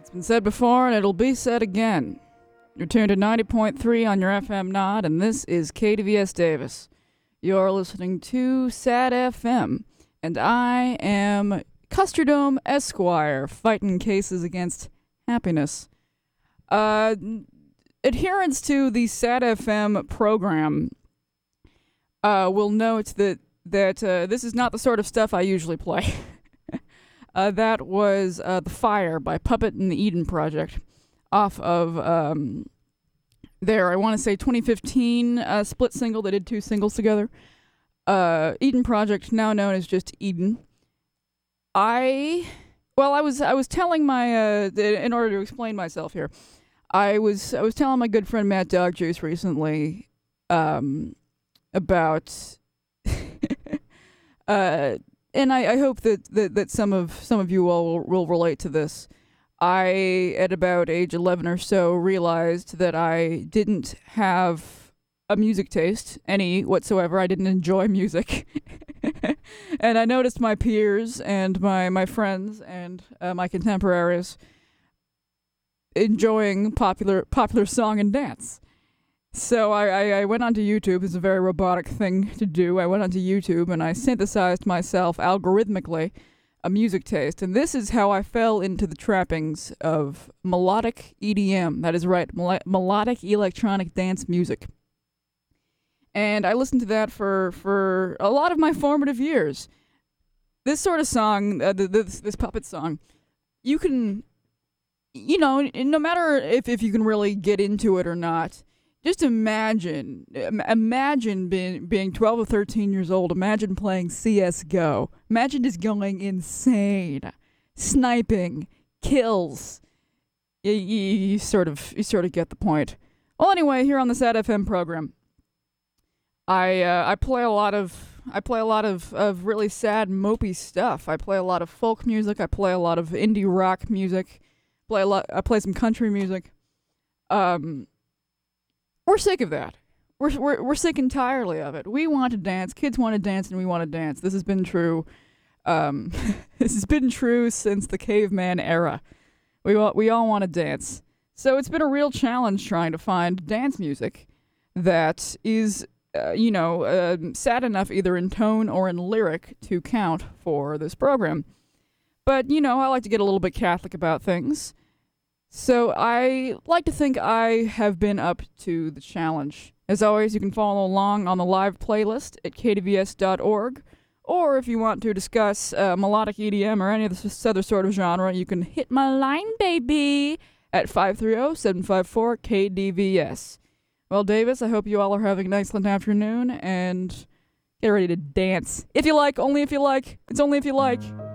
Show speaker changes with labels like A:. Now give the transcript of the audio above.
A: It's been said before and it'll be said again. You're tuned to 90.3 on your FM nod, and this is KDVS Davis. You're listening to SAD FM, and I am Custardome Esquire, fighting cases against happiness. Adherents to the SAD FM program will note that this is not the sort of stuff I usually play. That was The Fire by Puppet and the Eden Project off of their, I want to say, 2015 split single. They did two singles together. Eden Project, now known as just Eden. I was telling my, in order to explain myself here, I was telling my good friend Matt Dogjuice recently about and I hope that some of you all will relate to this. I, at about age 11 or so, realized that I didn't have a music taste, any whatsoever. I didn't enjoy music. And I noticed my peers and my friends and my contemporaries enjoying popular song and dance. So I went onto YouTube. It's a very robotic thing to do. I went onto YouTube and I synthesized myself algorithmically a music taste. And this is how I fell into the trappings of melodic EDM. That is right, melodic electronic dance music. And I listened to that for a lot of my formative years. This sort of song, this puppet song, you can, no matter if you can really get into it or not, just imagine being 12 or 13 years old. Imagine playing CSGO. Imagine just going insane, sniping, kills. You sort of get the point. Well, anyway, here on the SAD FM program, I play a lot of really sad, mopey stuff. I play a lot of folk music. I play a lot of indie rock music. I play some country music. We're sick of that. We're sick entirely of it. We want to dance. Kids want to dance, and we want to dance. This has been true. This has been true since the caveman era. We all want to dance. So it's been a real challenge trying to find dance music that is, sad enough either in tone or in lyric to count for this program. But I like to get a little bit Catholic about things. So I like to think I have been up to the challenge. As always, you can follow along on the live playlist at kdvs.org, or if you want to discuss melodic EDM or any of this other sort of genre, you can hit my line, baby, at 530-754-KDVS. Well, Davis, I hope you all are having an excellent afternoon, and get ready to dance. If you like, only if you like. It's only if you like.